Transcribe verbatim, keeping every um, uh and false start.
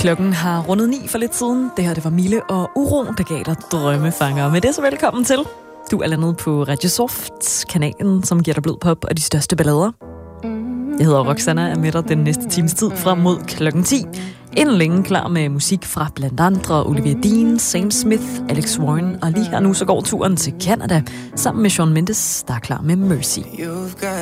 Klokken har rundet ni for lidt siden. Det her, det var Mille og Uro, der gav dig drømmefanger. Med det så velkommen til. Du er landet på Radio Soft, kanalen, som giver dig blød pop og de største ballader. Jeg hedder Roxanna, er med dig den næste times tid frem mod klokken ti. Inden længe klar med musik fra blandt andre Olivia Dean, Sam Smith, Alex Warren. Og lige her nu så går turen til Canada sammen med Shawn Mendes, der er klar med Mercy.